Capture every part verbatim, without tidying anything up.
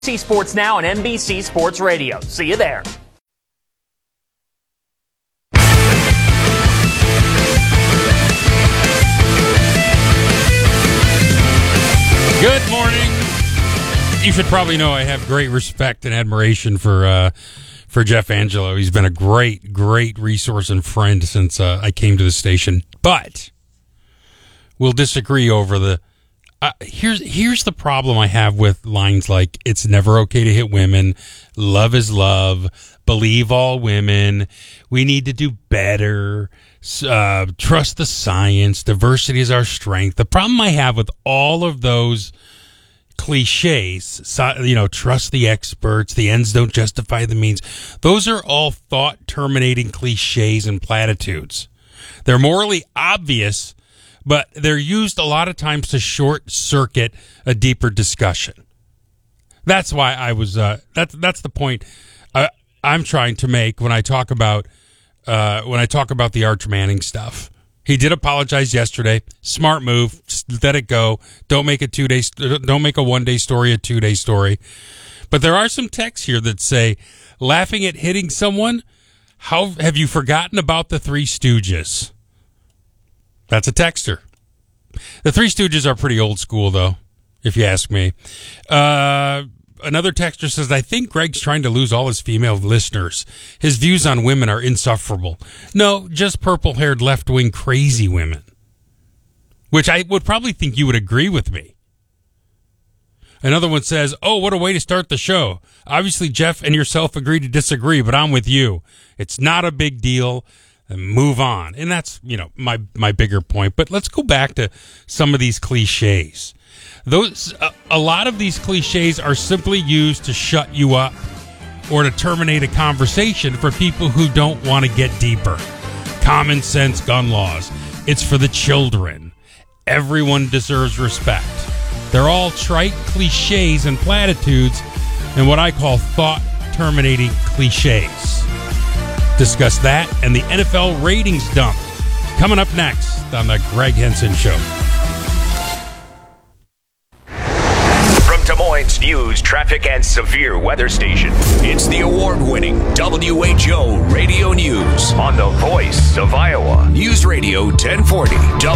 N B C Sports Now and N B C Sports Radio. See you there. Good morning. You should probably know I have great respect and admiration for uh, for Jeff Angelo. He's been a great, great resource and friend since uh, I came to the station. But we'll disagree over the. Uh, here's here's the problem I have with lines like "It's never okay to hit women," "Love is love," "Believe all women," "We need to do better," uh, "Trust the science," "Diversity is our strength." The problem I have with all of those cliches, so, you know, "Trust the experts," "The ends don't justify the means," those are all thought-terminating cliches and platitudes. They're morally obvious, but they're used a lot of times to short-circuit a deeper discussion. That's why I was. Uh, that's that's the point uh, I'm trying to make when I talk about uh, when I talk about the Arch Manning stuff. He did apologize yesterday. Smart move. Just let it go. Don't make a two day. Don't make a one day story a two day story. But there are some texts here that say, "Laughing at hitting someone. How have you forgotten about the Three Stooges?" That's a texter. The Three Stooges are pretty old school, though, if you ask me. Uh, another texter says, "I think Greg's trying to lose all his female listeners. His views on women are insufferable." No, just purple-haired left-wing crazy women. Which I would probably think you would agree with me. Another one says, "Oh, what a way to start the show. Obviously, Jeff and yourself agree to disagree, but I'm with you. It's not a big deal. And move on." And that's, you know, my my bigger point. But let's go back to some of these cliches. Those a, a lot of these cliches are simply used to shut you up or to terminate a conversation for people who don't want to get deeper. Common sense gun laws. It's for the children. Everyone deserves respect. They're all trite cliches and platitudes and what I call thought-terminating cliches. Discuss that and the N F L ratings dump coming up next on the Greg Henson Show. From Des Moines News, traffic, and severe weather station, it's the award-winning W H O Radio News on the voice of Iowa. News Radio ten forty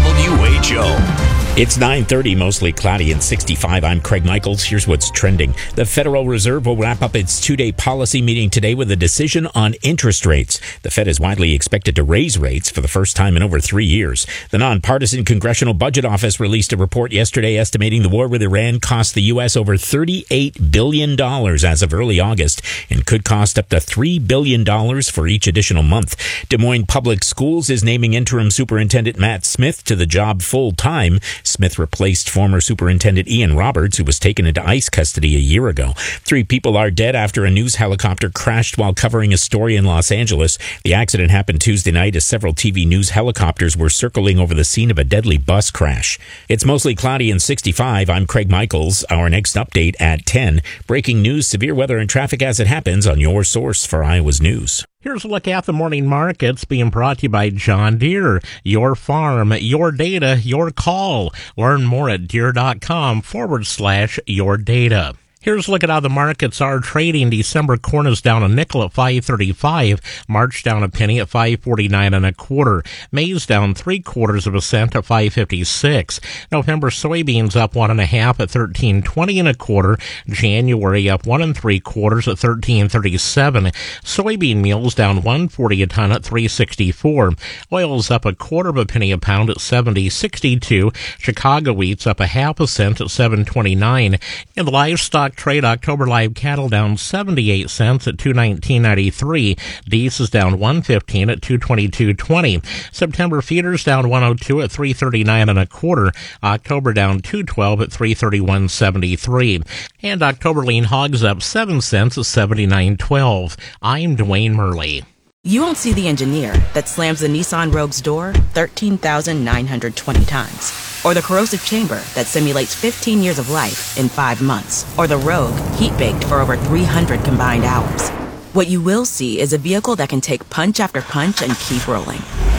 W H O. It's nine thirty, mostly cloudy and sixty-five. I'm Craig Michaels. Here's what's trending. The Federal Reserve will wrap up its two-day policy meeting today with a decision on interest rates. The Fed is widely expected to raise rates for the first time in over three years. The nonpartisan Congressional Budget Office released a report yesterday estimating the war with Iran cost the U S over thirty-eight billion dollars as of early August and could cost up to three billion dollars for each additional month. Des Moines Public Schools is naming interim superintendent Matt Smith to the job full-time. Smith replaced former Superintendent Ian Roberts, who was taken into ICE custody a year ago. Three people are dead after a news helicopter crashed while covering a story in Los Angeles. The accident happened Tuesday night as several T V news helicopters were circling over the scene of a deadly bus crash. It's mostly cloudy and sixty-five. I'm Craig Michaels. Our next update at ten. Breaking news, severe weather and traffic as it happens on your source for Iowa's news. Here's a look at the morning markets being brought to you by John Deere. Your farm, your data, your call. Learn more at deere.com forward slash your data. Here's a look at how the markets are trading. December corn is down a nickel at five thirty-five. March down a penny at five forty-nine and a quarter. Maize down three quarters of a cent at five fifty-six. November soybeans up one and a half at thirteen twenty and a quarter. January up one and three quarters at thirteen thirty-seven. Soybean meal's down one forty a ton at three sixty-four. Oil's up a quarter of a penny a pound at seventy sixty-two. Chicago wheat's up a half a cent at seven twenty-nine. In the livestock trade, October live cattle down seventy-eight cents at two nineteen ninety-three. Deese is down one fifteen at two twenty-two twenty. September feeders down one oh two at three thirty-nine and a quarter. October down two twelve at three thirty-one seventy-three. And October lean hogs up seven cents at seventy-nine twelve. I'm Dwayne Murley. You won't see the engineer that slams the Nissan Rogue's door thirteen thousand nine hundred twenty times. Or the corrosive chamber that simulates fifteen years of life in five months. Or the Rogue heat-baked for over three hundred combined hours. What you will see is a vehicle that can take punch after punch and keep rolling.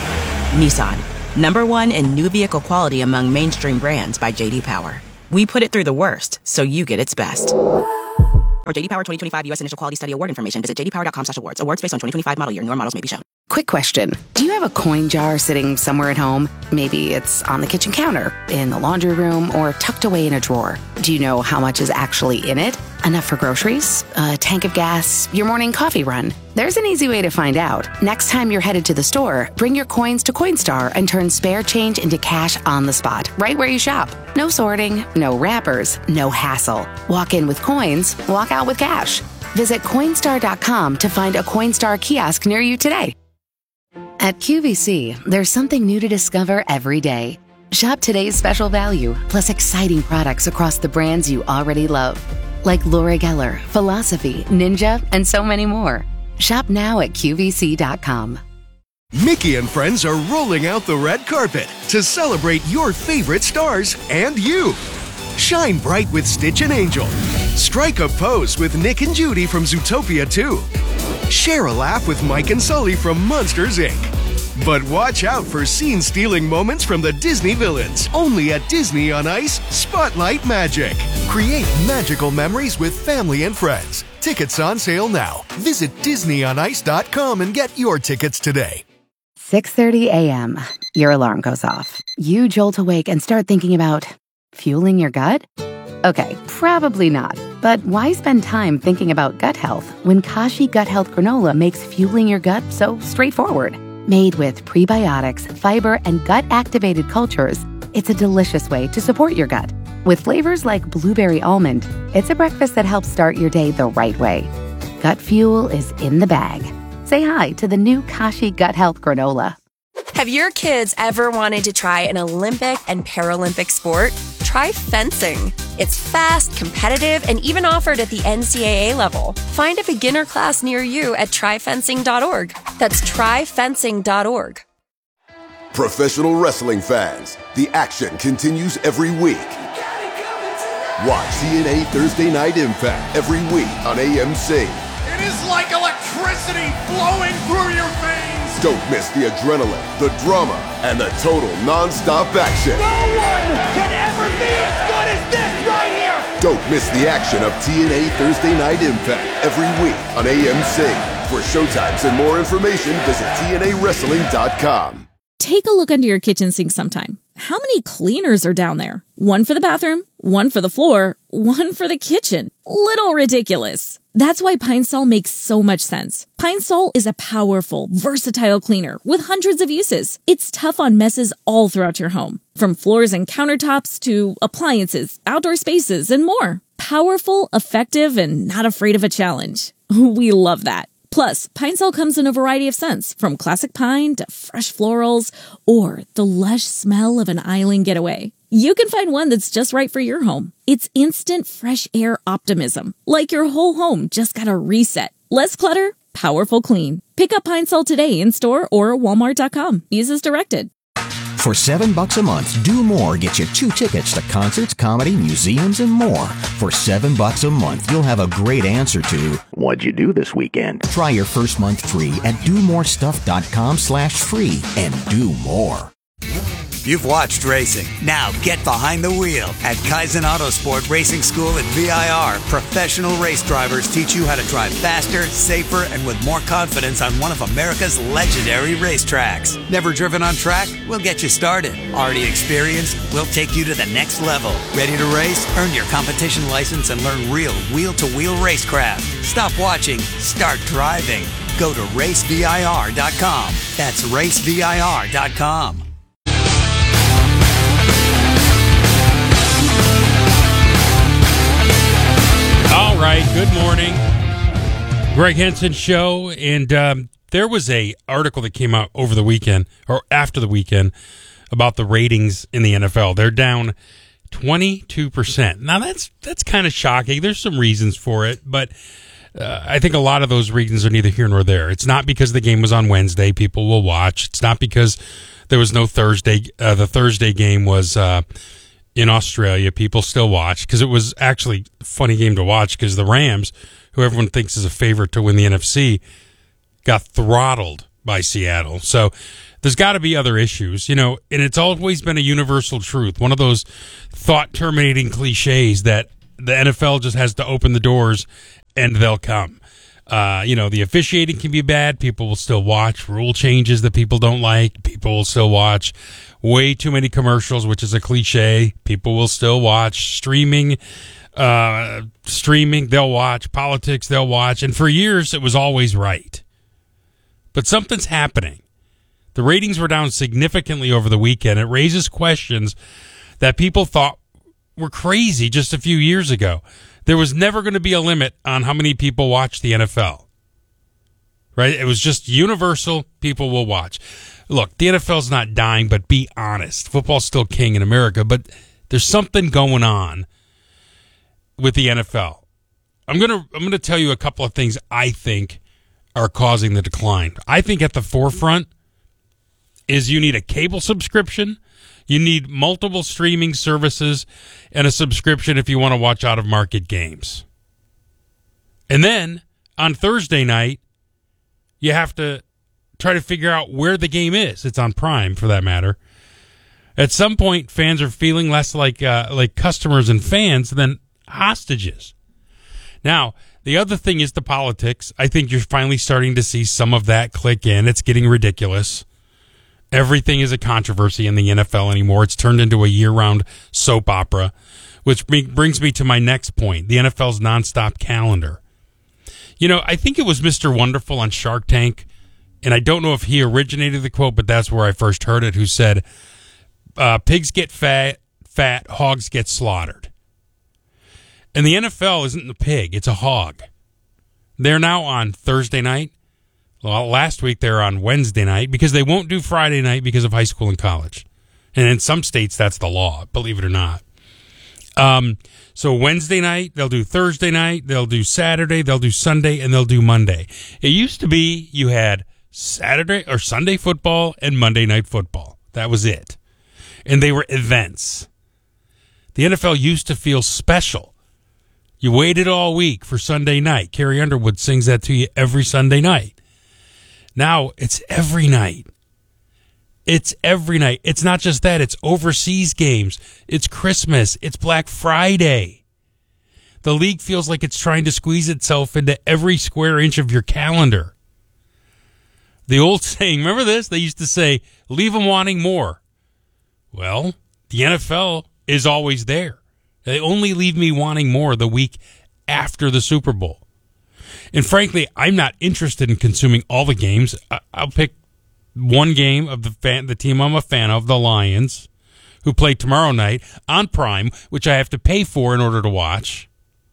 Nissan, number one in new vehicle quality among mainstream brands by J D Power. We put it through the worst, so you get its best. or J D Power twenty twenty-five U S Initial Quality Study Award information, visit j d power dot com slash awards. Awards based on twenty twenty-five model year. Newer models may be shown. Quick question. Do you have a coin jar sitting somewhere at home? Maybe it's on the kitchen counter, in the laundry room, or tucked away in a drawer. Do you know how much is actually in it? Enough for groceries, a tank of gas, your morning coffee run? There's an easy way to find out. Next time you're headed to the store, bring your coins to Coinstar and turn spare change into cash on the spot, right where you shop. No sorting, no wrappers, no hassle. Walk in with coins, walk out with cash. Visit Coinstar dot com to find a Coinstar kiosk near you today. At Q V C, there's something new to discover every day. Shop today's special value, plus exciting products across the brands you already love, like Laura Geller, Philosophy, Ninja, and so many more. Shop now at Q V C dot com. Mickey and friends are rolling out the red carpet to celebrate your favorite stars and you. Shine bright with Stitch and Angel. Strike a pose with Nick and Judy from Zootopia two. Share a laugh with Mike and Sully from Monsters, Incorporated. But watch out for scene-stealing moments from the Disney villains. Only at Disney on Ice Spotlight Magic. Create magical memories with family and friends. Tickets on sale now. Visit disney on ice dot com and get your tickets today. six thirty a.m. Your alarm goes off. You jolt awake and start thinking about fueling your gut? Okay, probably not. But why spend time thinking about gut health when Kashi Gut Health Granola makes fueling your gut so straightforward? Made with prebiotics, fiber, and gut-activated cultures, it's a delicious way to support your gut. With flavors like blueberry almond, it's a breakfast that helps start your day the right way. Gut fuel is in the bag. Say hi to the new Kashi Gut Health Granola. Have your kids ever wanted to try an Olympic and Paralympic sport? Try fencing. It's fast, competitive, and even offered at the N C double A level. Find a beginner class near you at try fencing dot org. That's try fencing dot org. Professional wrestling fans, the action continues every week. Watch T N A Thursday Night Impact every week on A M C. It is like electricity flowing through your veins. Don't miss the adrenaline, the drama, and the total non-stop action. No one can ever be as good as this right here. Don't miss the action of T N A Thursday Night Impact every week on A M C. For showtimes and more information, visit T N A wrestling dot com. Take a look under your kitchen sink sometime. How many cleaners are down there? One for the bathroom, one for the floor, one for the kitchen. Little ridiculous. That's why Pine Sol makes so much sense. Pine Sol is a powerful, versatile cleaner with hundreds of uses. It's tough on messes all throughout your home, from floors and countertops to appliances, outdoor spaces, and more. Powerful, effective, and not afraid of a challenge. We love that. Plus, Pine Sol comes in a variety of scents, from classic pine to fresh florals or the lush smell of an island getaway. You can find one that's just right for your home. It's instant fresh air optimism, like your whole home just got a reset. Less clutter, powerful clean. Pick up Pine Sol today in store or walmart dot com. Use as directed. For seven bucks a month, Do More gets you two tickets to concerts, comedy, museums, and more. For seven bucks a month, you'll have a great answer to what'd you do this weekend? Try your first month free at do more stuff dot com slash free and do more. You've watched racing. Now get behind the wheel. At Kaizen Autosport Racing School at V I R, professional race drivers teach you how to drive faster, safer, and with more confidence on one of America's legendary racetracks. Never driven on track? We'll get you started. Already experienced? We'll take you to the next level. Ready to race? Earn your competition license and learn real wheel-to-wheel racecraft. Stop watching. Start driving. Go to race V I R dot com. That's race V I R dot com. All right, good morning. Greg Henson Show, and um, there was a article that came out over the weekend, or after the weekend, about the ratings in the N F L. They're down twenty-two percent. Now, that's that's kind of shocking. There's some reasons for it, but uh, I think a lot of those reasons are neither here nor there. It's not because the game was on Wednesday, people will watch. It's not because there was no Thursday. Uh, the Thursday game was uh, in Australia. People still watch because it was actually a funny game to watch because the Rams, who everyone thinks is a favorite to win the N F C, got throttled by Seattle. So there's got to be other issues, you know, and it's always been a universal truth. One of those thought-terminating cliches that the N F L just has to open the doors and they'll come. Uh, you know, the officiating can be bad. People will still watch rule changes that people don't like. People will still watch way too many commercials, which is a cliche. People will still watch streaming. Uh, streaming, they'll watch. Politics, they'll watch. And for years, it was always right. But something's happening. The ratings were down significantly over the weekend. It raises questions that people thought were crazy just a few years ago. There was never going to be a limit on how many people watch the N F L. Right? It was just universal. People will watch. Look, the N F L's not dying, but be honest. Football's still king in America, but there's something going on with the N F L. I'm going to I'm going to tell you a couple of things I think are causing the decline. I think at the forefront is you need a cable subscription. You need multiple streaming services and a subscription if you want to watch out-of-market games. And then, on Thursday night, you have to try to figure out where the game is. It's on Prime, for that matter. At some point, fans are feeling less like uh, like customers and fans than hostages. Now, the other thing is the politics. I think you're finally starting to see some of that click in. It's getting ridiculous. Everything is a controversy in the N F L anymore. It's turned into a year-round soap opera, which brings me to my next point, the N F L's nonstop calendar. You know, I think it was Mister Wonderful on Shark Tank, and I don't know if he originated the quote, but that's where I first heard it, who said, uh, pigs get fat, fat, hogs get slaughtered. And the N F L isn't a pig, it's a hog. They're now on Thursday night. Well, last week they were on Wednesday night because they won't do Friday night because of high school and college. And in some states, that's the law, believe it or not. Um, so Wednesday night, they'll do Thursday night, they'll do Saturday, they'll do Sunday, and they'll do Monday. It used to be you had Saturday or Sunday football and Monday night football. That was it. And they were events. The N F L used to feel special. You waited all week for Sunday night. Carrie Underwood sings that to you every Sunday night. Now it's every night. It's every night. It's not just that. It's overseas games. It's Christmas. It's Black Friday. The league feels like it's trying to squeeze itself into every square inch of your calendar. The old saying, remember this? They used to say, leave them wanting more. Well, the N F L is always there. They only leave me wanting more the week after the Super Bowl. And frankly, I'm not interested in consuming all the games. I'll pick one game of the fan, the team I'm a fan of, the Lions, who play tomorrow night on Prime, which I have to pay for in order to watch.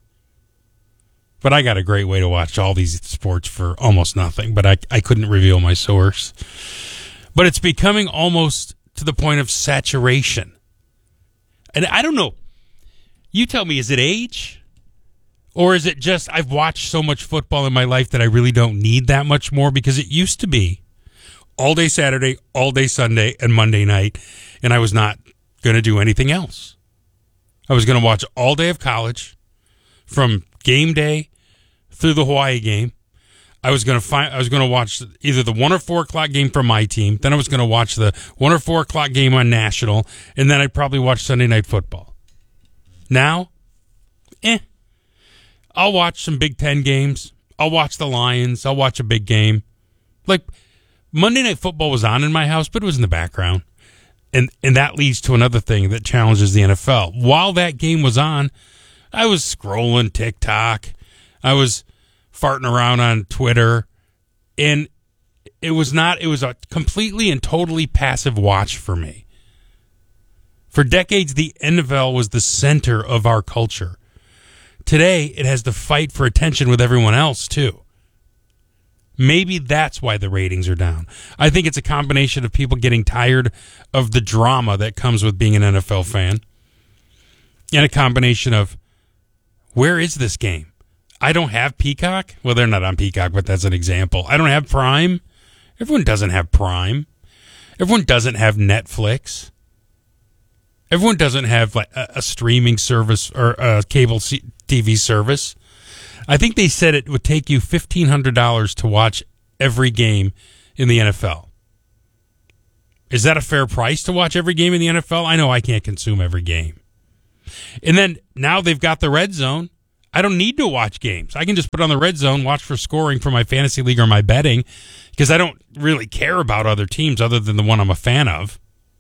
But I got a great way to watch all these sports for almost nothing, but I, I couldn't reveal my source. But it's becoming almost to the point of saturation. And I don't know. You tell me, is it age? Or is it just I've watched so much football in my life that I really don't need that much more? Because it used to be all day Saturday, all day Sunday, and Monday night, and I was not going to do anything else. I was going to watch all day of college from game day through the Hawaii game. I was going to find I was going to watch either the one or four o'clock game from my team. Then I was going to watch the one or four o'clock game on national, and then I'd probably watch Sunday night football. Now, eh. I'll watch some Big Ten games. I'll watch the Lions. I'll watch a big game. Like, Monday Night Football was on in my house, but it was in the background. And and that leads to another thing that challenges the N F L. While that game was on, I was scrolling TikTok. I was farting around on Twitter. And it was not, it was a completely and totally passive watch for me. For decades, the N F L was the center of our culture. Today, it has to fight for attention with everyone else, too. Maybe that's why the ratings are down. I think it's a combination of people getting tired of the drama that comes with being an N F L fan, and a combination of, where is this game? I don't have Peacock. Well, they're not on Peacock, but that's an example. I don't have Prime. Everyone doesn't have Prime. Everyone doesn't have Netflix. Everyone doesn't have like a, a streaming service or a cable T V service. I think they said it would take you fifteen hundred dollars to watch every game in the N F L. Is that a fair price to watch every game in the N F L? I know I can't consume every game. And then now they've got the Red Zone. I don't need to watch games. I can just put on the Red Zone, watch for scoring for my fantasy league or my betting, because I don't really care about other teams other than the one I'm a fan of.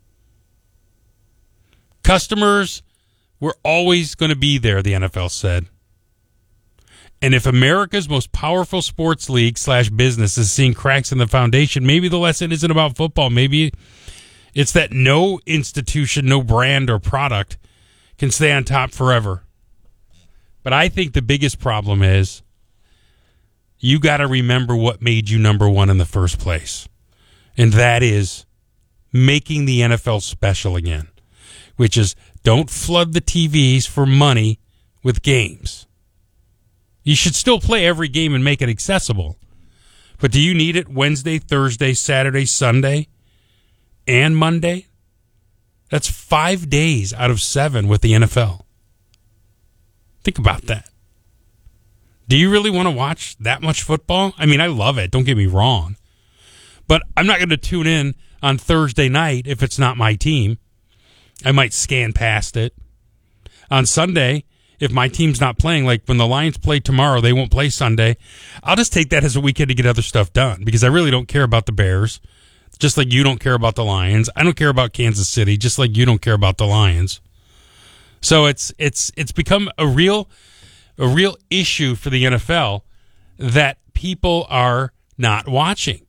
Customers were always going to be there, the N F L said. And if America's most powerful sports league slash business is seeing cracks in the foundation, maybe the lesson isn't about football. Maybe it's that no institution, no brand or product can stay on top forever. But I think the biggest problem is you got to remember what made you number one in the first place. And that is making the N F L special again, which is don't flood the T Vs for money with games. You should still play every game and make it accessible. But do you need it Wednesday, Thursday, Saturday, Sunday, and Monday? That's five days out of seven with the N F L. Think about that. Do you really want to watch that much football? I mean, I love it. Don't get me wrong. But I'm not going to tune in on Thursday night if it's not my team. I might scan past it. On Sunday, if my team's not playing, like when the Lions play tomorrow, they won't play Sunday. I'll just take that as a weekend to get other stuff done because I really don't care about the Bears, just like you don't care about the Lions. I don't care about Kansas City, just like you don't care about the Lions. So it's it's it's become a real a real issue for the N F L that people are not watching.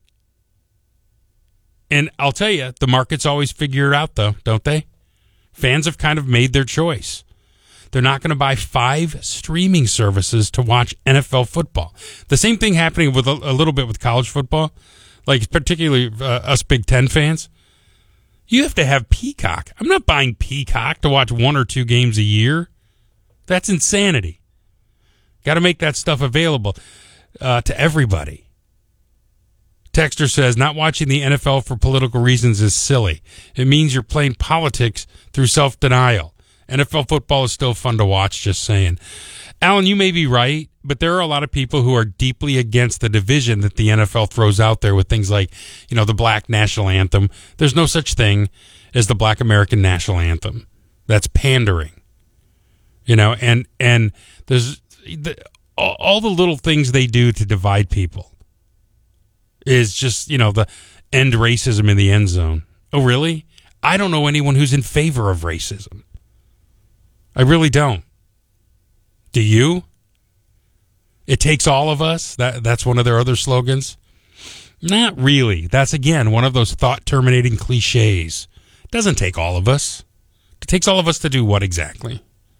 And I'll tell you, the markets always figure it out, though, don't they? Fans have kind of made their choice. They're not going to buy five streaming services to watch N F L football. The same thing happening with a, a little bit with college football, like particularly uh, us Big Ten fans. You have to have Peacock. I'm not buying Peacock to watch one or two games a year. That's insanity. Got to make that stuff available uh, to everybody. Texter says, not watching the N F L for political reasons is silly. It means you're playing politics through self-denial. N F L football is still fun to watch, just saying. Alan, you may be right, but there are a lot of people who are deeply against the division that the N F L throws out there with things like, you know, the Black National Anthem. There's no such thing as the Black American National Anthem. That's pandering. You know, and and there's the, all, all the little things they do to divide people is just, you know, the end racism in the end zone. Oh, really? I don't know anyone who's in favor of racism. I really don't. Do you? It takes all of us. That that's one of their other slogans. Not really. That's, again, one of those thought-terminating cliches. It doesn't take all of us. It takes all of us to do what exactly?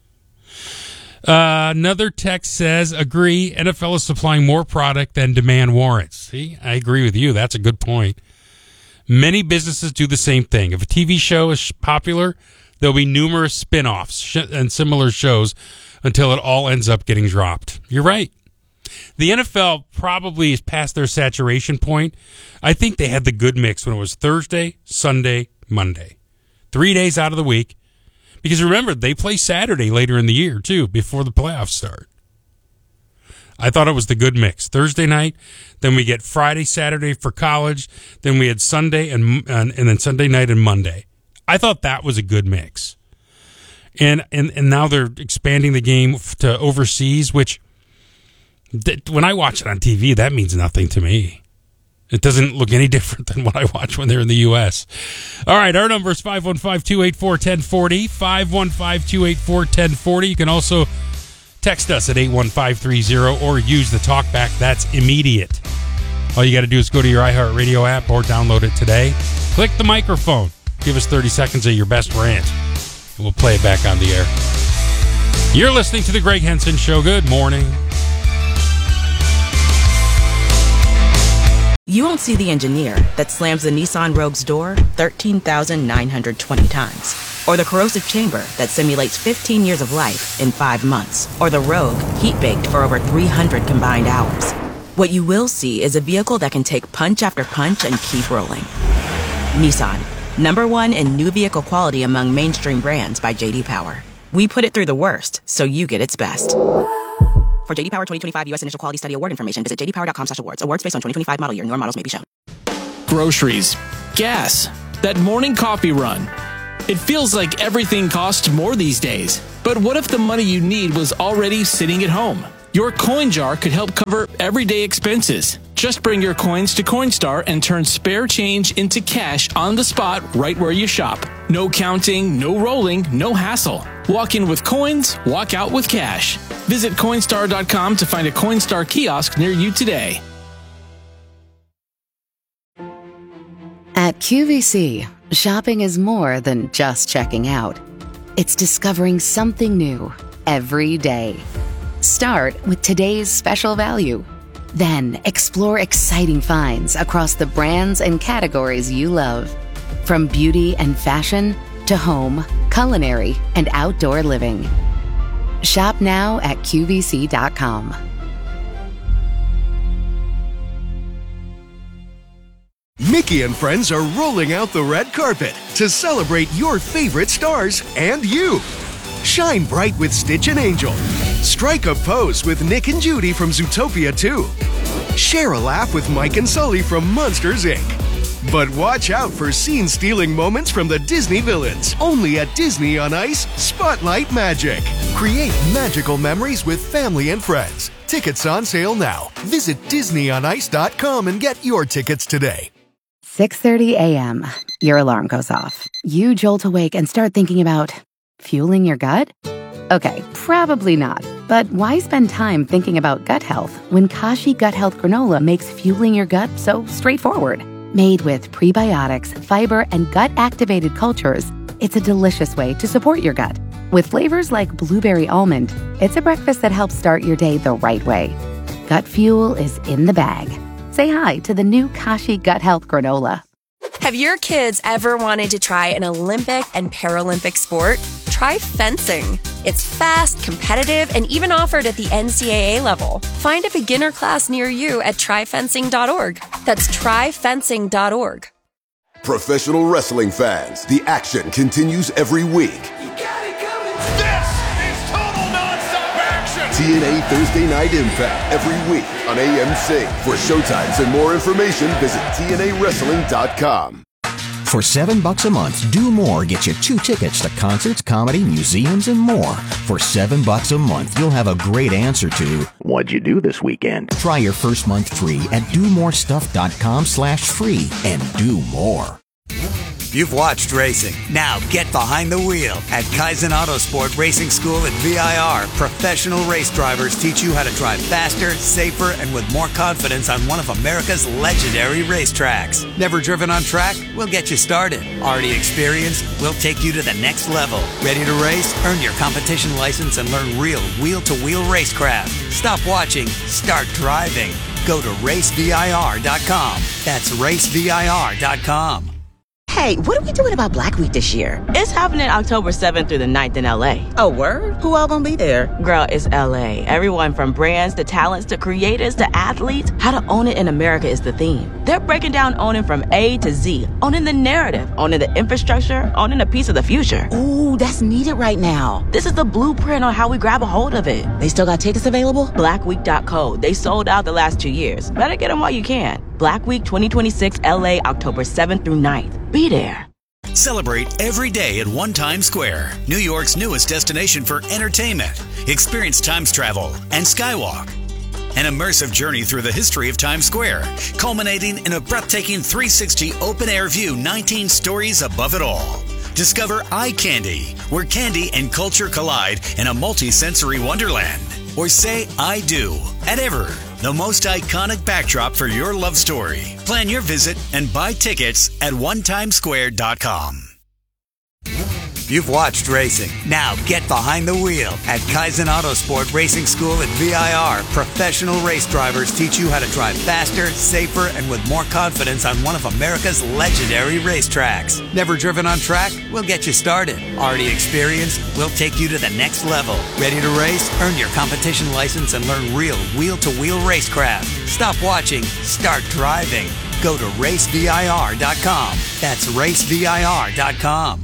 Uh, another text says, agree, N F L is supplying more product than demand warrants. See, I agree with you. That's a good point. Many businesses do the same thing. If a T V show is popular, there'll be numerous spin-offs sh- and similar shows until it all ends up getting dropped. You're right. The N F L probably is past their saturation point. I think they had the good mix when it was Thursday, Sunday, Monday. Three days out of the week. Because remember, they play Saturday later in the year, too, before the playoffs start. I thought it was the good mix. Thursday night, then we get Friday, Saturday for college, then we had Sunday, and and, and then Sunday night and Monday. I thought that was a good mix. And, and, and now they're expanding the game to overseas, which th- when I watch it on T V, that means nothing to me. It doesn't look any different than what I watch when they're in the U S All right, our number is five one five, two eight four, one zero four zero, five one five, two eight four, one zero four zero. You can also text us at eight one five three zero or use the talkback. That's immediate. All you got to do is go to your iHeartRadio app or download it today. Click the microphone. Give us thirty seconds of your best rant, and we'll play it back on the air. You're listening to The Greg Henson Show. Good morning. You won't see the engineer that slams the Nissan Rogue's door thirteen thousand nine hundred twenty times. Or the corrosive chamber that simulates fifteen years of life in five months. Or the Rogue heat-baked for over three hundred combined hours. What you will see is a vehicle that can take punch after punch and keep rolling. Nissan, number one in new vehicle quality among mainstream brands by J D Power. We put it through the worst, so you get its best. For J D Power twenty twenty-five U S Initial Quality Study Award information, visit j d power dot com slash awards. Awards based on twenty twenty-five model year. Newer models may be shown. Groceries. Gas. That morning coffee run. It feels like everything costs more these days. But what if the money you need was already sitting at home? Your coin jar could help cover everyday expenses. Just bring your coins to Coinstar and turn spare change into cash on the spot right where you shop. No counting, no rolling, no hassle. Walk in with coins, walk out with cash. Visit Coinstar dot com to find a Coinstar kiosk near you today. At Q V C, shopping is more than just checking out. It's discovering something new every day. Start with today's special value. Then explore exciting finds across the brands and categories you love. From beauty and fashion to home, culinary, and outdoor living. Shop now at Q V C dot com. Mickey and friends are rolling out the red carpet to celebrate your favorite stars and you. Shine bright with Stitch and Angel. Strike a pose with Nick and Judy from Zootopia two. Share a laugh with Mike and Sully from Monsters, Incorporated. But watch out for scene-stealing moments from the Disney villains. Only at Disney on Ice, Spotlight Magic. Create magical memories with family and friends. Tickets on sale now. Visit Disney on Ice dot com and get your tickets today. six thirty a.m. Your alarm goes off. You jolt awake and start thinking about fueling your gut? Okay, probably not. But why spend time thinking about gut health when Kashi Gut Health Granola makes fueling your gut so straightforward? Made with prebiotics, fiber, and gut-activated cultures, it's a delicious way to support your gut. With flavors like blueberry almond, it's a breakfast that helps start your day the right way. Gut fuel is in the bag. Say hi to the new Kashi Gut Health Granola. Have your kids ever wanted to try an Olympic and Paralympic sport? Try fencing. It's fast, competitive, and even offered at the N C double A level. Find a beginner class near you at try fencing dot org. That's try fencing dot org. Professional wrestling fans, the action continues every week. This is total nonstop action. T N A Thursday Night Impact every week on A M C. For showtimes and more information, visit T N A wrestling dot com. For seven bucks a month, Do More gets you two tickets to concerts, comedy, museums, and more. For seven bucks a month, you'll have a great answer to what'd you do this weekend? Try your first month free at do more stuff dot com slash free and do more. You've watched racing. Now get behind the wheel. At Kaizen Autosport Racing School at V I R, professional race drivers teach you how to drive faster, safer, and with more confidence on one of America's legendary racetracks. Never driven on track? We'll get you started. Already experienced? We'll take you to the next level. Ready to race? Earn your competition license and learn real wheel-to-wheel racecraft. Stop watching. Start driving. Go to race V I R dot com. That's race V I R dot com. Hey, what are we doing about Black Week this year? It's happening October seventh through the ninth in L A. Oh, word? Who all gonna be there? Girl, it's L A. Everyone from brands to talents to creators to athletes. How to own it in America is the theme. They're breaking down owning from A to Z. Owning the narrative, owning the infrastructure, owning a piece of the future. Ooh, that's needed right now. This is the blueprint on how we grab a hold of it. They still got tickets available? black week dot co. They sold out the last two years. Better get them while you can. Black Week twenty twenty-six L A, October seventh through ninth. Be there. Celebrate every day at One Times Square, New York's newest destination for entertainment. Experience Times travel and Skywalk. An immersive journey through the history of Times Square, culminating in a breathtaking three sixty open-air view, nineteen stories above it all. Discover Eye Candy, where candy and culture collide in a multi-sensory wonderland. Or say I do at Ever, the most iconic backdrop for your love story. Plan your visit and buy tickets at one times square dot com. You've watched racing. Now get behind the wheel. At Kaizen Autosport Racing School at V I R, professional race drivers teach you how to drive faster, safer, and with more confidence on one of America's legendary racetracks. Never driven on track? We'll get you started. Already experienced? We'll take you to the next level. Ready to race? Earn your competition license and learn real wheel-to-wheel racecraft. Stop watching. Start driving. Go to race V I R dot com. That's race V I R dot com.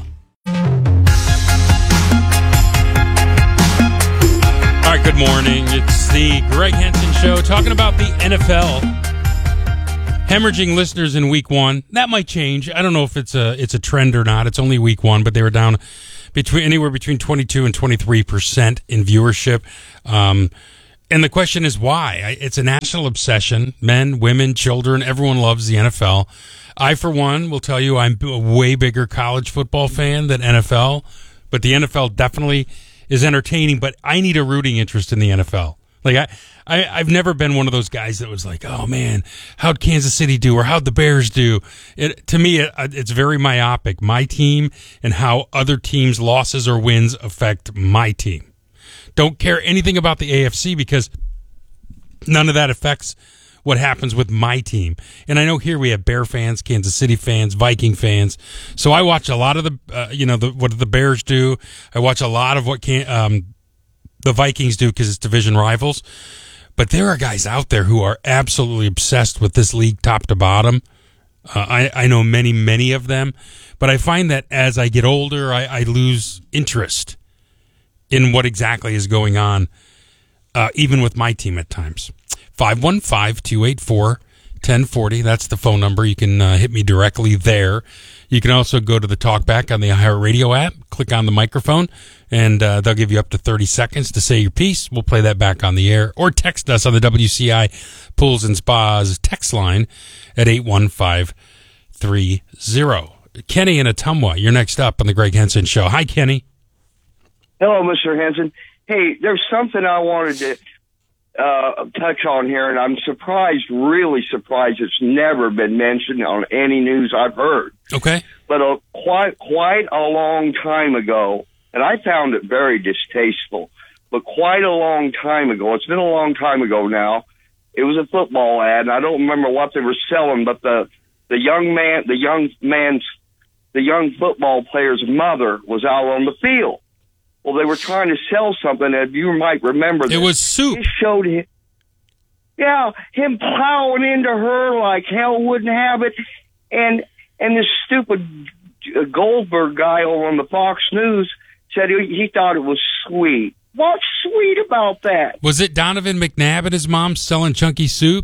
All right, good morning. It's the Greg Henson Show talking about the N F L. Hemorrhaging listeners in week one. That might change. I don't know if it's a it's a trend or not. It's only week one, but they were down between anywhere between twenty-two and twenty-three percent in viewership. Um, and the question is why? I, it's a national obsession. Men, women, children, everyone loves the N F L. I, for one, will tell you I'm a way bigger college football fan than N F L, but the N F L definitely is entertaining, but I need a rooting interest in the N F L. Like, I, I, I've never been one of those guys that was like, oh, man, how'd Kansas City do or how'd the Bears do? It, to me, it, it's very myopic. My team and how other teams' losses or wins affect my team. Don't care anything about the A F C because none of that affects what happens with my team. And I know here we have Bear fans, Kansas City fans, Viking fans. So I watch a lot of the, uh, you know, the, what the Bears do. I watch a lot of what can, um, the Vikings do because it's division rivals. But there are guys out there who are absolutely obsessed with this league top to bottom. Uh, I, I know many, many of them. But I find that as I get older, I, I lose interest in what exactly is going on, uh, even with my team at times. five one five, two eight four, one oh four oh. That's the phone number. You can uh, hit me directly there. You can also go to the Talkback on the iHeartRadio app, click on the microphone, and uh, they'll give you up to thirty seconds to say your piece. We'll play that back on the air. Or text us on the W C I Pools and Spas text line at eight one five three zero. Kenny in Ottumwa, you're next up on the Greg Henson Show. Hi, Kenny. Hello, Mister Henson. Hey, there's something I wanted to uh, touch on here, and I'm surprised, really surprised it's never been mentioned on any news I've heard. Okay. But a, quite, quite a long time ago, and I found it very distasteful, but quite a long time ago, it's been a long time ago now, it was a football ad, and I don't remember what they were selling, but the, the young man, the young man's, the young football player's mother was out on the field. Well, they were trying to sell something, and you might remember this. It was soup. It showed him, yeah, him plowing into her like hell wouldn't have it. And and this stupid Goldberg guy over on the Fox News said he, he thought it was sweet. What's sweet about that? Was it Donovan McNabb and his mom selling chunky soup?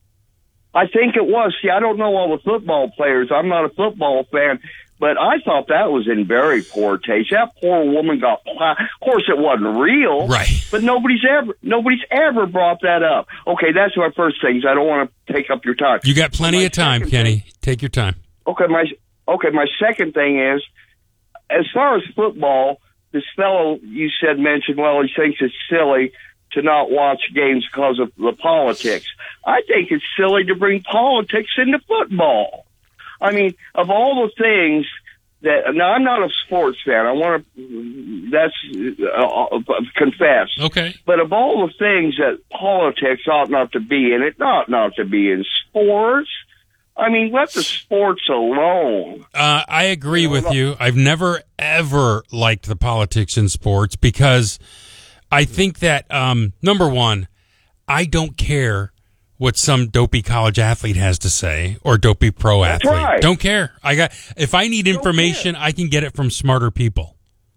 I think it was. See, I don't know all the football players. I'm not a football fan. But I thought that was in very poor taste. That poor woman got plowed. Of course, it wasn't real. Right. But nobody's ever nobody's ever brought that up. Okay, that's my first thing. I don't want to take up your time. You got plenty of time, Kenny. Thing, Take your time. Okay, my okay. My second thing is, as far as football, this fellow you said mentioned, well, he thinks it's silly to not watch games because of the politics. I think it's silly to bring politics into football. I mean, of all the things that, now I'm not a sports fan. I want to, that's, uh, confess. Okay. But of all the things that politics ought not to be in, it ought not to be in sports. I mean, let the sports alone. Uh, I agree with you. I've never, ever liked the politics in sports because I think that, um, number one, I don't care what some dopey college athlete has to say or dopey pro That's athlete. Right. Don't care. I got if I need information, I can get it from smarter people.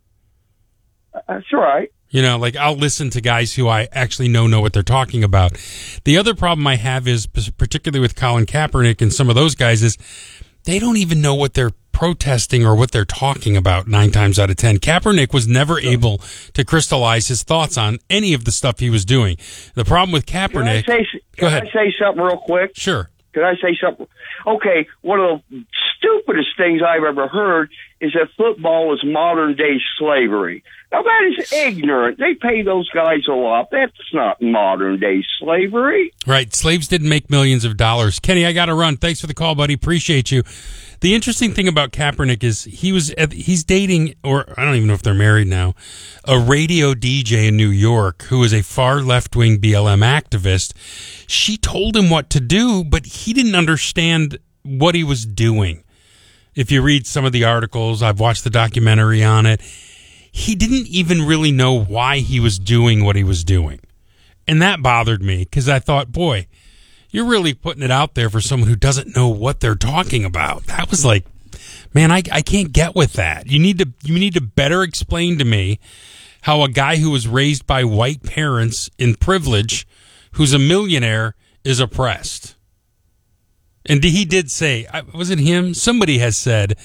That's right. You know, like I'll listen to guys who I actually know know what they're talking about. The other problem I have is, particularly with Colin Kaepernick and some of those guys, is they don't even know what they're protesting or what they're talking about nine times out of ten. Kaepernick was never able to crystallize his thoughts on any of the stuff he was doing. The problem with Kaepernick... Can I say, go can ahead. I say something real quick? Sure. Can I say something? Okay, one of the stupidest things I've ever heard is that football is modern-day slavery. Now, that is ignorant. They pay those guys a lot. That's not modern-day slavery. Right. Slaves didn't make millions of dollars. Kenny, I got to run. Thanks for the call, buddy. Appreciate you. The interesting thing about Kaepernick is he was he's dating, or I don't even know if they're married now, a radio D J in New York who is a far left-wing B L M activist. She told him what to do, but he didn't understand what he was doing. If you read some of the articles, I've watched the documentary on it, he didn't even really know why he was doing what he was doing. And that bothered me because I thought, boy, you're really putting it out there for someone who doesn't know what they're talking about. That was like, man, I, I can't get with that. You need to you need to better explain to me how a guy who was raised by white parents in privilege, who's a millionaire, is oppressed. And he did say, was it him? Somebody has said,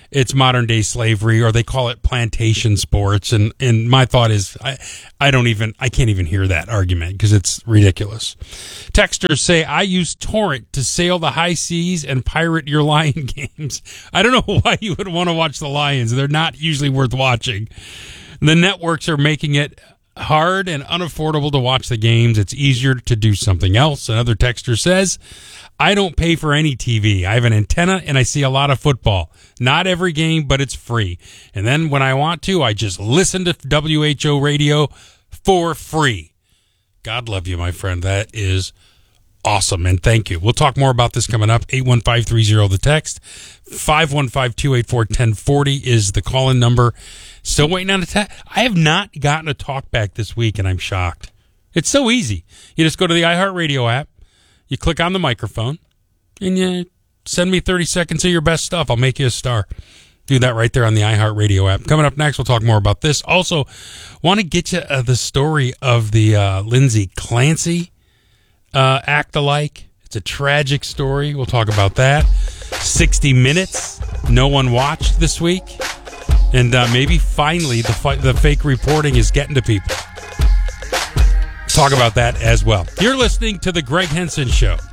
it's modern day slavery, or they call it plantation sports. And, and my thought is, I, I don't even, I can't even hear that argument because it's ridiculous. Texters say, I use torrent to sail the high seas and pirate your Lion games. I don't know why you would want to watch the Lions. They're not usually worth watching. The networks are making it hard and unaffordable to watch the games. It's easier to do something else. Another texter says, I don't pay for any T V. I have an antenna and I see a lot of football. Not every game, but it's free. And then when I want to, I just listen to W H O radio for free. God love you, my friend. That is awesome. And thank you. We'll talk more about this coming up. eight one five three zero the text. five one five, two eight four, one zero four zero is the call-in number. Still waiting on a text. I have not gotten a talk back this week, and I'm shocked. It's so easy. You just go to the iHeartRadio app. You click on the microphone, and you send me thirty seconds of your best stuff. I'll make you a star. Do that right there on the iHeartRadio app. Coming up next, we'll talk more about this. Also, want to get you uh, the story of the uh, Lindsay Clancy uh, act-alike. It's a tragic story. We'll talk about that. sixty minutes. No one watched this week. And uh, maybe finally the fi- the fake reporting is getting to people. Talk about that as well. You're listening to The Greg Henson Show.